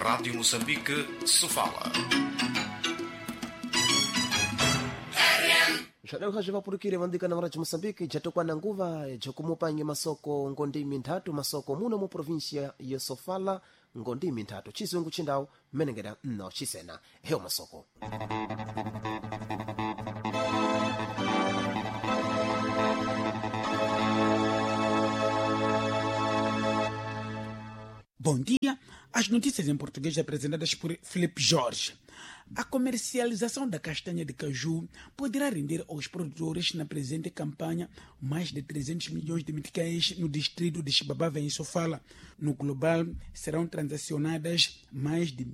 Rádio Moçambique, Sofala. Zvadauka vapurukire vandika na Radio Moçambique jatokwana nguva jakumupanye masoko ngondimi nthatu masoko muno mu provincia ya Sofala ngondimi nthatu chizungu chindawu menengera no chisena heo masoko. Bom dia, as notícias em português apresentadas por Felipe Jorge. A comercialização da castanha de caju poderá render aos produtores na presente campanha mais de 300 milhões de meticais no distrito de Xibabava, em Sofala. No global, serão transacionadas mais de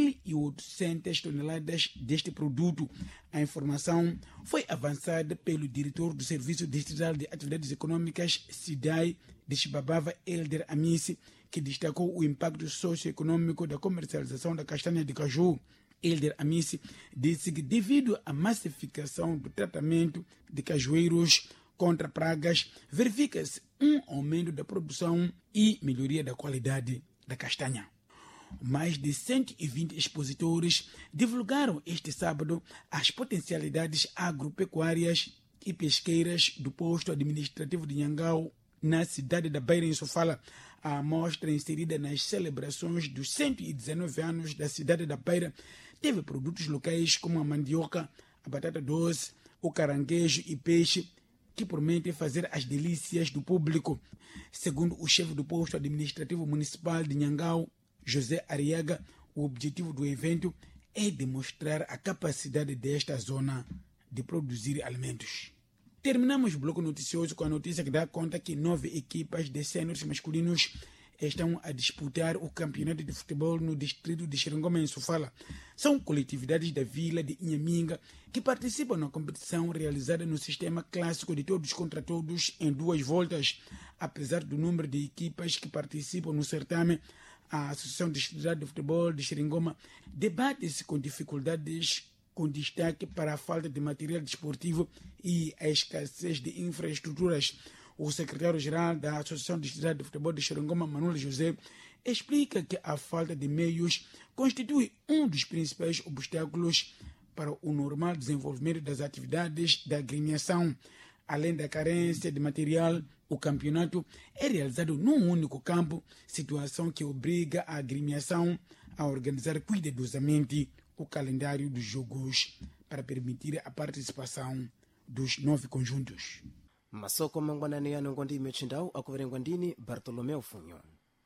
1.800 toneladas deste produto. A informação foi avançada pelo diretor do Serviço Distrital de Atividades Econômicas, SIDAI, de Xibabava, Elder Amissi, que destacou o impacto socioeconômico da comercialização da castanha de caju. Elder Amissi disse que, devido à massificação do tratamento de cajueiros contra pragas, verifica-se um aumento da produção e melhoria da qualidade da castanha. Mais de 120 expositores divulgaram este sábado as potencialidades agropecuárias e pesqueiras do posto administrativo de Nhangau, na cidade da Beira, em Sofala. A amostra, inserida nas celebrações dos 119 anos da cidade da Beira, teve produtos locais como a mandioca, a batata doce, o caranguejo e peixe, que prometem fazer as delícias do público. Segundo o chefe do posto administrativo municipal de Nhangau, José Ariaga, o objetivo do evento é demonstrar a capacidade desta zona de produzir alimentos. Terminamos o bloco noticioso com a notícia que dá conta que 9 equipas de sêniores masculinos estão a disputar o campeonato de futebol no distrito de Xerengoma, em Sofala. São coletividades da vila de Inhaminga que participam na competição realizada no sistema clássico de todos contra todos em 2 voltas. Apesar do número de equipas que participam no certame, a Associação Distrital de Futebol de Xerengoma debate-se com dificuldades, com destaque para a falta de material desportivo e a escassez de infraestruturas. O secretário-geral da Associação Distrital de Futebol de Xerengoma, Manuel José, explica que a falta de meios constitui um dos principais obstáculos para o normal desenvolvimento das atividades da agremiação. Além da carência de material, o campeonato é realizado num único campo, situação que obriga a agremiação a organizar cuidadosamente o calendário dos jogos para permitir a participação dos 9 conjuntos. Masoko mangwanani yano ngondimi chindawu akuverengwa ndini Bartolomeu Funyo.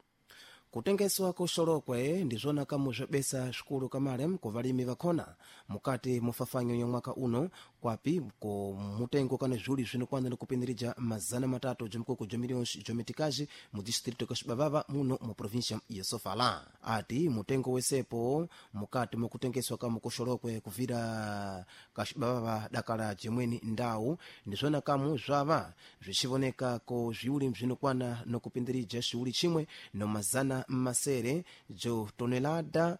Kutengeswa kuxolokwe ndizona kamu zobesa xikulu kamalem ku valimi vakhona mukati mufafanyo ya mwaka uno kwapi ku mutengo kana juli zvinokwana kupindirija mazana matatu jomkuku jomiliyoni jometikaji mu distrito ka Xibabava muno mu provincia ya Sofala. Ati mutengo wesepo mukati mukutengeswa kamu kuxolokwe kuvira ka Xibabava dakala jemweni ndawu ndizona kamu zvava zvichivoneka ko zviuli zvinokwana kupindirija xiuli chimwe no mazana masere jo tonelada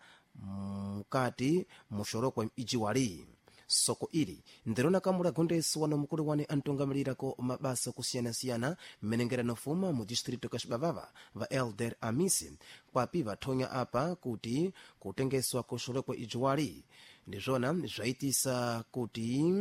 mukati muxolokwe ijiwali. Soko ili ndirona kamula gondesi wano mukulu wane antungamirako mabasa kusiyana-siyana menengera nofuma mu distrito ka Xibabava va Elder Amissi kwapi vathonya apa kuti kutengeswa kuxolokwe ijiwali ndizona zvaitisa kuti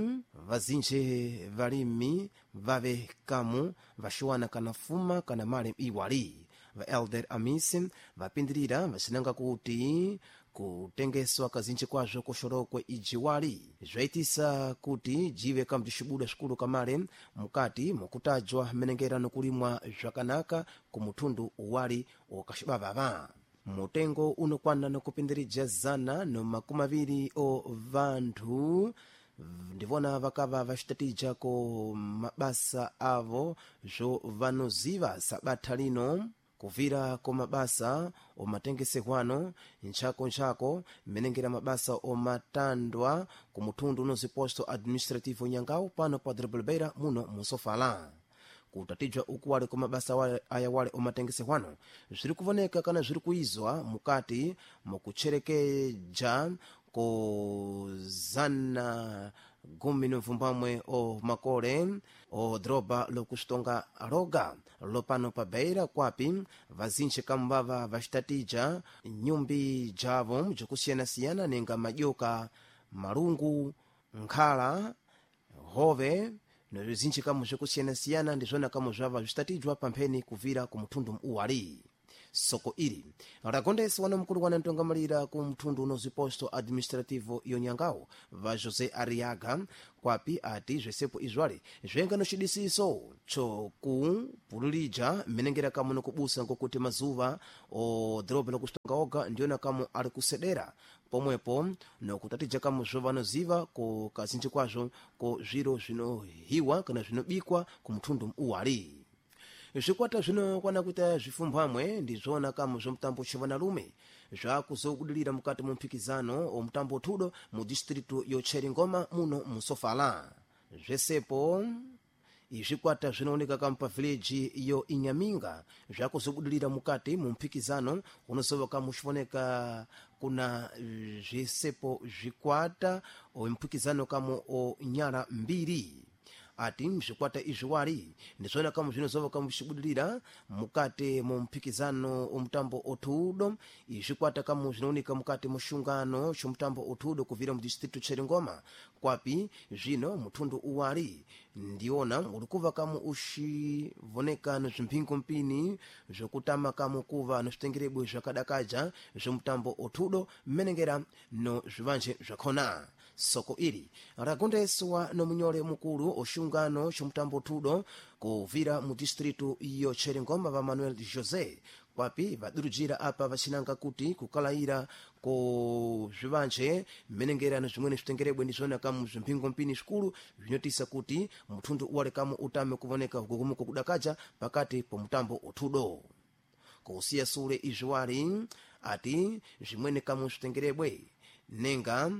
vazinje valimi vave kamu vaxiwana kana fuma kana mali iwali. Va Elder Amissi vapindirira vacinanga kuti kutengeswa kazinji kwazvo kuxolokwe ijiwali zvaitisa kuti jive kamu tixubuda xikulu kamale mukati mukutajwa menengera nokulimwa zvakanaka ku mutundu uwali oka Xibabava. Mutengo unokwana nokupindirija zana no makumi aviri o vanthu ndivona vakava vacitatija ko mabasa avo zvo vanoziva sabatha lino kuvira ko mabasa omatengesehwano nchako menengera mabasa omatandwa ku mutundu unoziposto administrativo Nhangau pano pa Beira muno mu Sofala. Kutatijwa ukuwale ko mabasa aya wale omatengesehwano ziri kuvoneka kana ziri kuizwa mukati mukucherekeja ko zana gumi nomvumbamwe o makole o droba lokustonga roga lopano pa beira kwapi vazinji kamuvava vacitatija nyumbi javo bzikusiyana-siyana nenga madyoka malungu nkhala hove nozinji kamu bzikusiyana-siyana ndizona kamu bzava bzitatijwa pampheni kuvira ku mthundu uwali soko ili rakondesi wana mkulu wana ntongamalira ku mthundu uno ziposto administrativo yonyangawo va josé ariaga kwapi ati zvesepo izwali zvengano cidisiso cokupululija mmenengera kamu nokubusa ngokuti mazuva o drobo lokustonga oga ndiyona kamu ali kusedera pomwepo nokutatija kamu zovanoziva ku kazinji kwazo ku zviro zvinohiwa kana zvinobikwa ku mthundu uwali zvikwata zvinokwana kuita zvifumbamwe ndizvona kamu zvomutambo civanalume zvakuzokudilira mukati mu mphikizano omutambo uthudo mu distritu yocheringoma muno musofala zvesepo izvikwata zvinooneka kamu pa village yo inyaminga zvakuzokudilira mukati mu mphikizano unozova kamu cifoneka kuna zvisepo zvikwata omphikizano kamu o nyala mbiri ati mzvikwata izviwali ndizvona kamu zvinozova kamu bzicibudilira mukati mu mphikizano omutambo othudo izvikwata kamu zvinooneka mukati muxungano xomutambo othudo kuvira mu distritu cheringoma kwapi zvino muthundu uwali ndiona uli kuva kamu uxivoneka nozvimphingo mpini zokutama kamu kuva nozvitengerebwe zvakadakaja zomutambo othudo mmenengera no zvivanje zvakhona soko ili rakondesiwa nomunyole mukulu oxungano xomutambo othudo kuvira mu distritu yocheringoma va manuel josé kwapi vadurujira apa vacinanga kuti kukalayira ko zvivanje mmenengera no zvimwene zvitengerebwe ndizvona kamu zvimphingo mpini zvikulu zvinotisa kuti muthundu uwali kamu utame kuvoneka kugugumuko kudakaja pakati pomutambo othudo kusiya sule izviwali ati zvimwene kamu zvitengerebwe nenga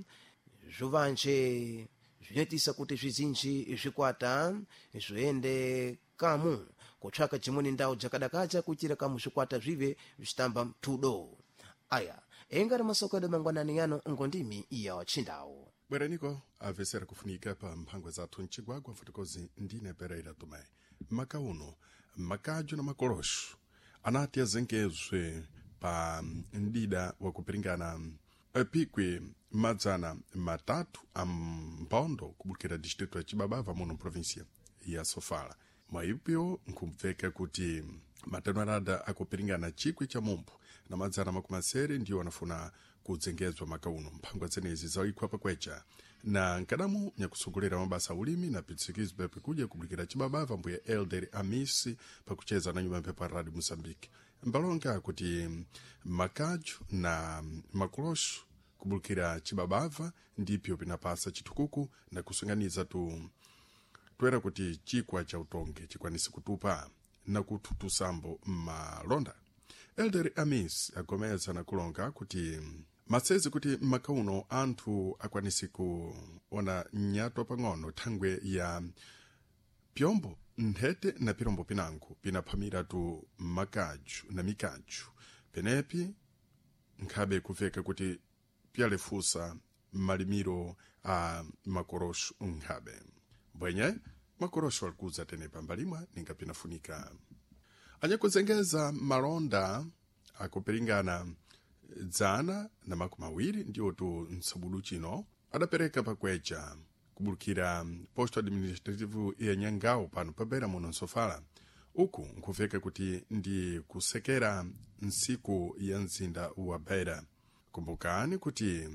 zvovanje zvinotisa kuti zvizinji zvikwata zvoende kamu kutsvaka dzimweni ndau dzakadakaja kuitira kamu zvikwata zvive zvitamba mthudo aya engari masoko edu mangwanani yano ngondimi iya wachindawo bweraniko avesera kufunika pa mphangwa zathu mcigwagwa mfutikozi ndine pereira tumayi maka uno makadyo na makolosho anati azenkezwe pa ndida wakupiringana apikwe madzana matatu a mpondo kubukira distrito ya Chibabava muno província ya Sofala mwaipyo nkubveka kuti matanwarada akupiringana chikwi cha mumpu na madzana makumasere ndiyo anafuna kudzengezwa maka uno mphangwa zenezi zaikwa pakwecha na nkadamu nyakusogolera mabasa ulimi na pitsikizwe pekuja kubukira Chibabava mbuya Elder Amisi pakucheza na nyumba mpepa Radio Mozambique mbalonga kuti makadyo na makolosho kubulukira Chibabava ndipyo pinapasa chitukuku na kusunganiza twera kuti chikwa cha utonge chikwanisi kutupa na kututusambo malonda. Elder Amis agomeza na kulonga kuti masezi kuti makauno anthu akwanisi kuona nyato pang'ono thangwe ya pyombo nthete na pirombo pinango pinaphamira makaju na mikaju penepi nkhabe kuveka kuti pyalefusa malimiro a makorosho nkhabe bwenye makorosho alikuza tenepa mbalimwa ninga pinafunika anyakuzengeza malonda akupiringana dzana na makumawiri ndiyo nsabulu chino adapereka pakwecha kubulukira posto administrativo ya Nyangawo pano pabera muno Sofala uku nkuveka kuti ndi kusekera nsiku ya nzinda wa Beira. Kumbukani kuti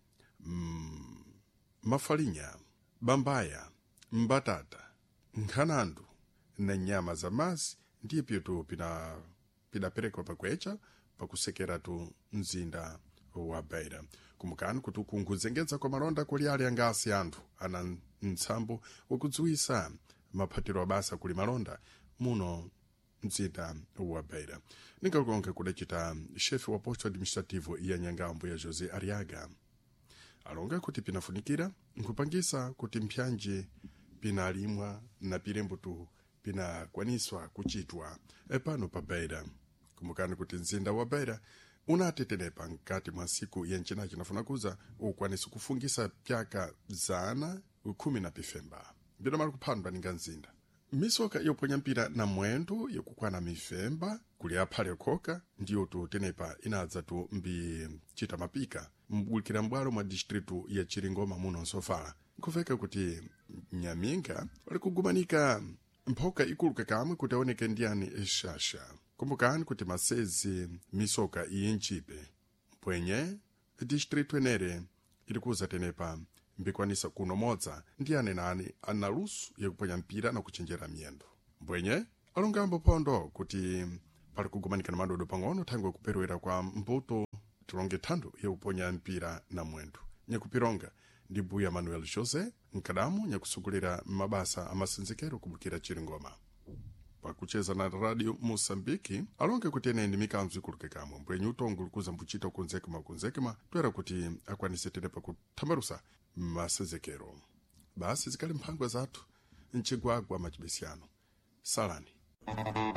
mafalinya, bambaya, mbatata, nkhanandu na nyama za mazi ndiye pyoto pidaperekwa pakwecha pakusekera nzinda wa Beira. Kumbukani kuti kunguzengeza kwa malonda kuli ali angasi anthu ana ntsambo wakudziwisa maphatiro abasa kuli malonda muno mzinda wa Beira. Ningakonke kudachita chefe wa posto administrativo ya Nyangambo ya José Ariaga alonga kuti pinafunikira nkupangisa kuti mpyanje pinalimwa na pirembo pinakwaniswa kuchitwa pano pa Beira. Kumbukani kuti nzinda wa Beira unatetenepa nkati mwa siku ya nchinachi nafuna kuza ukwanisa kufungisa pyaka zana 10 na pifemba mbira mali kuphandwa ninga nzinda misoka yoponya mpira na mwendo yakukwana mifemba kuli aphale khoka ndiyo tutenepa inadza tu mbi chita mapika mbulikira mbwalo mwa distritu ya Chiringoma muno nsofala kufeka kuti nyaminga wali kugumanika mphoka ikuluka kamwe kuti aoneke ndiyani eshasha kumbukani kuti masezi misoka iyi nchipe mpwenye distritu enere ili kuza tenepa mbikwanisa kunomodza ndiyane nani analusu yakuponya mpira na kuchenjera miyendo mbwenye alungambo pondo kuti pali kugumanika na madodo pang'ono thangwe kuperewera kwa mbuto tilonge thando yakuponya mpira na mwendo nyakupironga ndi Buya Manuel José nkadamu nyakusugulira mabasa amasenzekero kubukira Chiringoma pakucheza na radio Mosambiki alonge kuti ene ndi mikanzo ikuluke kamwe mbwenye utongo likuza mbuchita kunzekema twera kuti akwanise tenepa kuthambarusa masenzekero basi zikali mphangwa zathu mchigwagwa machibesiano salani